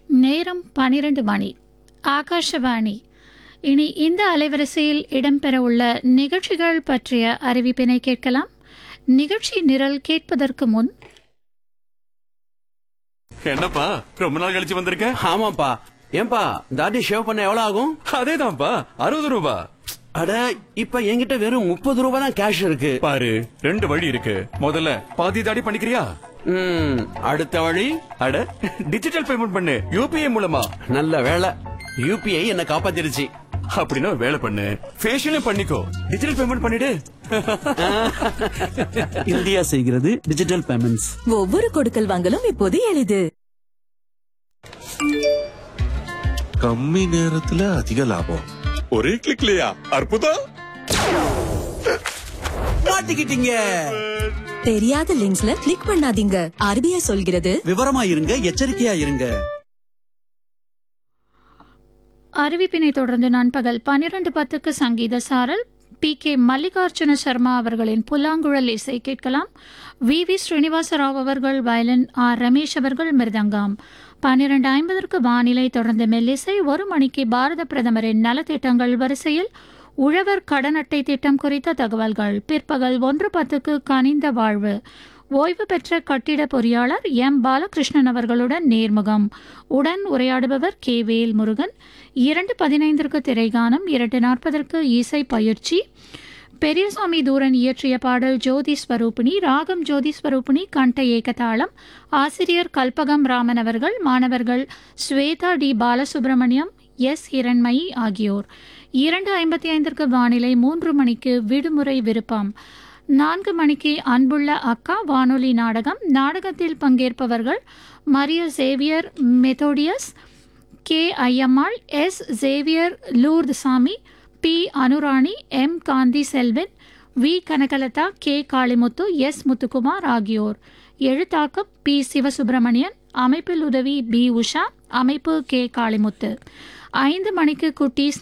நேரம் 12 மணி. ஆகாஷவாணி. இனி இந்த அலைவரிசையில் இடம்பெறவுள்ள நிகழ்ச்சிகள் பற்றிய அறிவிப்பினை கேட்கலாம். நிகழ்ச்சி நிரல் கேட்பதற்கு முன், என்னப்பா ரொம்ப நாள் கழிச்சு வந்திருக்க? ஆமாப்பா. ஏன்பா தாடி ஷேவ் பண்ண எவ்வளவு ஆகும்? அதேதான்ப்பா, 60 ரூபா. அட, இப்ப என்கிட்ட வெறும் 30 ரூபாய் தான் கேஷ் இருக்கு. பாரு, 2 வழி இருக்கு. முதல்ல பாதி தாடி பண்ணிக்கிறியா? அடுத்த வழி, அட, டிஜிட்டல் பேமெண்ட் பண்ணு, யூபிஐ மூலமா. நல்ல வேலை, யூபிஐ என்ன காப்பாத்திருச்சு. அப்படின்னா ஒரு வேலை பண்ணு, ஃபேஷியலும் பண்ணிக்கோ, டிஜிட்டல் பேமெண்ட் பண்ணிடு. இந்தியா செய்கிறது டிஜிட்டல் பேமெண்ட்ஸ். ஒவ்வொரு கொடுக்கல் வாங்கலும் இப்போது எளிது. கம்மி நேரத்துல அதிக லாபம், ஒரே கிளிக்லயா? அற்புதம்! மாட்டிக்கிட்டீங்க. தெரியாத லிங்க்ஸ்ல கிளிக் பண்ணாதீங்க. ஆர்பிஐ சொல்கிறது, விவரமா இருங்க, எச்சரிக்கையா இருங்க. அறிவிப்பினை தொடர்ந்து நண்பகல் 12:10க்கு சங்கீத சாரல் PK மல்லிகார்ஜுன சர்மா அவர்களின் புல்லாங்குழல் இசை கேட்கலாம். VV ஸ்ரீனிவாசராவ் அவர்கள் வயலின், R ரமேஷ் அவர்கள் மிருதங்கம். 12:50க்கு வானிலை தொடர்ந்து மெல்லிசை. 1 மணிக்கு பாரத பிரதமரின் நலத்திட்டங்கள் வரிசையில் உழவர் கடன் அட்டை திட்டம் குறித்த தகவல்கள். பிற்பகல் 1:10க்கு கனிந்த வாழ்வு, ஓய்வு பெற்ற கட்டிட பொறியாளர் M பாலகிருஷ்ணன் அவர்களுடன் நேர்முகம். உடன் உரையாடுபவர் K வேல் முருகன். 2:15க்கு திரைகானம். 2:40க்கு இசை பயிற்சி. பெரியசாமி தூரன் இயற்றிய பாடல் ஜோதி ஸ்வரூபிணி. ராகம் ஜோதி ஸ்வரூபிணி, கண்ட ஏகதாளம். ஆசிரியர் கல்பகம் ராமன் அவர்கள். மாணவர்கள் ஸ்வேதா டி பாலசுப்ரமணியம், S ஹிரண்மயி ஆகியோர். 2:55க்கு வானிலை. 3 மணிக்கு விடுமுறை விருப்பம். 4 மணிக்கு அன்புள்ள அக்கா வானொலி நாடகம். நாடகத்தில் பங்கேற்பவர்கள் Maria Xavier Methodius, K Ayyammal, S Xavier Lourdusamy, P Anurani, M Gandhi Selvan, V Kanakalatha, K Kalimuthu, S Muthukumar ஆகியோர். எழுத்தாக்கம் P சிவசுப்பிரமணியன். அமைப்பில் உதவி B உஷா. அமைப்பு K காளிமுத்து. 5 மணிக்கு குட்டீஸ்